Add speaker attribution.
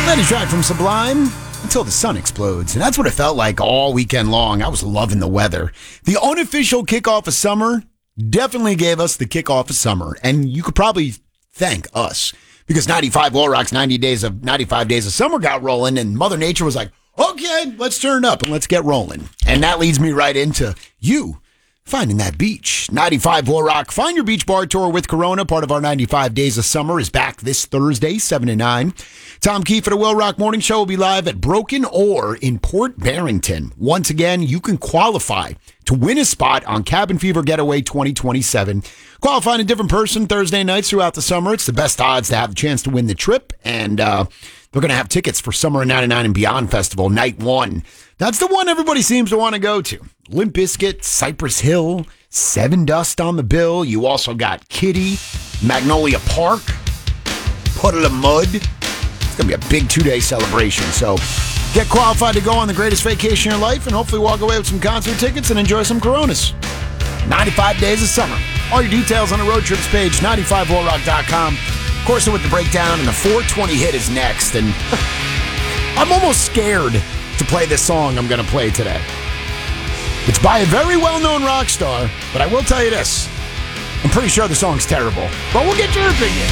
Speaker 1: Lenny track from Sublime, Until the Sun Explodes. And that's what it felt like all weekend long. I was loving the weather. The unofficial kickoff of summer definitely gave us the kickoff of summer. And you could probably thank us because 95 Oil Rock's 95 days of summer got rolling, and Mother Nature was like, okay, let's turn it up and let's get rolling. And that leads me right into you finding that beach. 95 Oil Rock Find Your Beach Bar Tour with Corona, part of our 95 Days of Summer, is back this Thursday, 7 to 9. Tom Keefe at the Will Rock Morning Show will be live at Broken Oar in Port Barrington. Once again, you can qualify to win a spot on Cabin Fever Getaway 2027. Qualifying a different person Thursday nights throughout the summer. It's the best odds to have the chance to win the trip, and they're going to have tickets for Summer in 99 and Beyond Festival, Night 1. That's the one everybody seems to want to go to. Limp Bizkit, Cypress Hill, Seven Dust on the bill. You also got Kitty, Magnolia Park, Puddle of Mud. It's going to be a big 2-day celebration. So get qualified to go on the greatest vacation of your life and hopefully walk away with some concert tickets and enjoy some Coronas. 95 Days of Summer. All your details on the road trips page, 95oilrock.com. Of course, with the breakdown, and the 420 hit is next. And I'm almost scared to play this song I'm going to play today. It's by a very well-known rock star, but I will tell you this. I'm pretty sure the song's terrible. But we'll get your opinion.